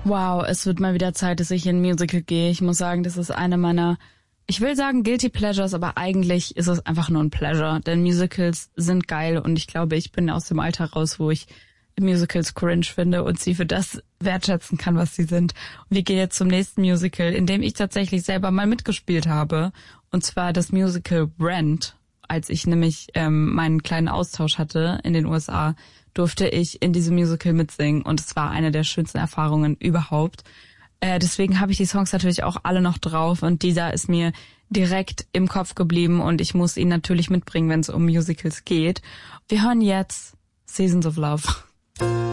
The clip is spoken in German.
Wow, es wird mal wieder Zeit, dass ich in ein Musical gehe. Ich muss sagen, das ist eine meiner, ich will sagen Guilty Pleasures, aber eigentlich ist es einfach nur ein Pleasure. Denn Musicals sind geil und ich glaube, ich bin aus dem Alter raus, wo ich Musicals cringe finde und sie für das wertschätzen kann, was sie sind. Und wir gehen jetzt zum nächsten Musical, in dem ich tatsächlich selber mal mitgespielt habe. Und zwar das Musical Rent. Als ich nämlich meinen kleinen Austausch hatte in den USA, durfte ich in diesem Musical mitsingen und es war eine der schönsten Erfahrungen überhaupt. Deswegen habe ich die Songs natürlich auch alle noch drauf und dieser ist mir direkt im Kopf geblieben und ich muss ihn natürlich mitbringen, wenn es um Musicals geht. Wir hören jetzt Seasons of Love.